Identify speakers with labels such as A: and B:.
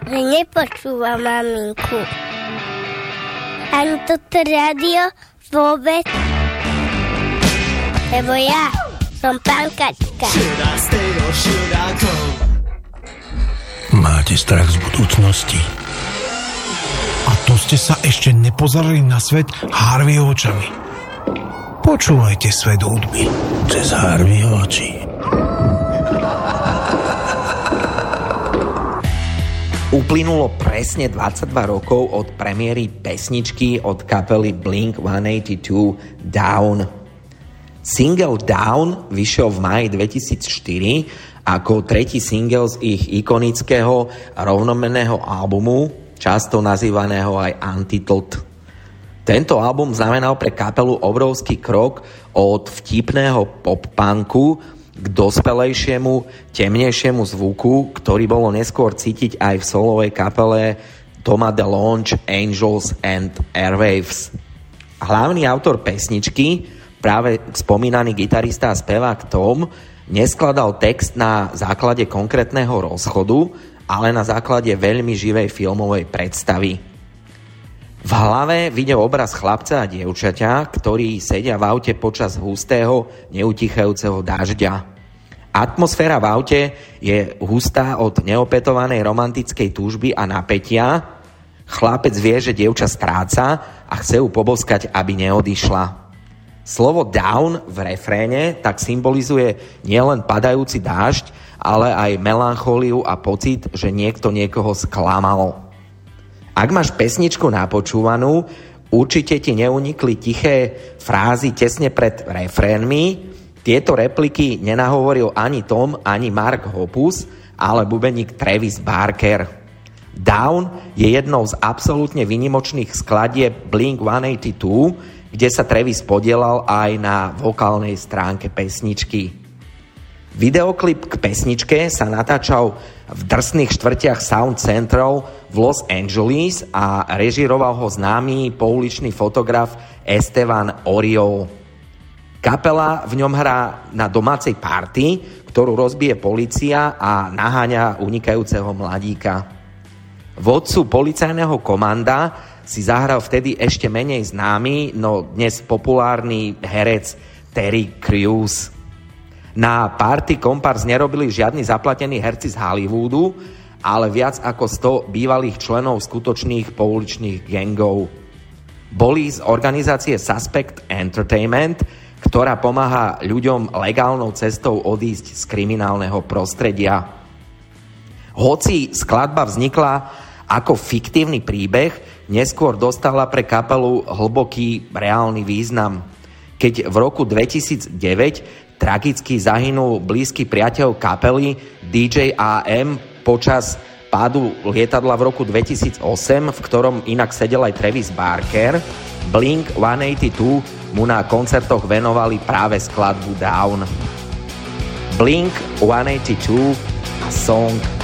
A: že nepočúvam maminku. Ani toto rádio vôbec. Lebo ja som pankačka.
B: Máte strach z budúcnosti? A to ste sa ešte nepozerali na svet Harveyho očami. Počúvajte svet hudby cez Harveyho oči.
C: Uplynulo presne 22 rokov od premiéry pesničky od kapely Blink-182 Down. Single Down vyšiel v máji 2004 ako tretí single z ich ikonického rovnomenného albumu, často nazývaného aj Untitled. Tento album znamenal pre kapelu obrovský krok od vtipného pop-punku k dospelejšiemu, temnejšiemu zvuku, ktorý bolo neskôr cítiť aj v solovej kapele Toma DeLonge, Angels and Airwaves. Hlavný autor pesničky, práve spomínaný gitarista a spevák Tom, neskladal text na základe konkrétneho rozchodu, ale na základe veľmi živej filmovej predstavy. V hlave videl obraz chlapca a dievčaťa, ktorí sedia v aute počas hustého, neutichajúceho dažďa. Atmosféra v aute je hustá od neopetovanej romantickej túžby a napätia. Chlapec vie, že dievča stráca a chce ju poboskať, aby neodišla. Slovo down v refréne tak symbolizuje nielen padajúci dážď, ale aj melanchóliu a pocit, že niekto niekoho sklamal. Ak máš pesničku napočúvanú, určite ti neunikli tiché frázy tesne pred refrénmi. Tieto repliky nenahovoril ani Tom, ani Mark Hoppus, ale bubeník Travis Barker. Down je jednou z absolútne výnimočných skladieb Blink-182, kde sa Travis podielal aj na vokálnej stránke pesničky. Videoklip k pesničke sa natáčal v drsných štvrtiach Sound Central v Los Angeles a režíroval ho známy pouličný fotograf Esteban Oriol. Kapela v ňom hrá na domácej party, ktorú rozbije polícia a naháňa unikajúceho mladíka. Vodcu policajného komanda si zahral vtedy ešte menej známy, no dnes populárny herec Terry Crews. Na party kompárs nerobili žiadni zaplatení herci z Hollywoodu, ale viac ako 100 bývalých členov skutočných pouličných gangov. Boli z organizácie Suspect Entertainment, ktorá pomáha ľuďom legálnou cestou odísť z kriminálneho prostredia. Hoci skladba vznikla ako fiktívny príbeh, neskôr dostala pre kapelu hlboký reálny význam. Keď v roku 2009 tragicky zahynul blízky priateľ kapely DJ AM počas pádu lietadla v roku 2008, v ktorom inak sedel aj Travis Barker, Blink-182 mu na koncertoch venovali práve skladbu Down. Blink-182 a song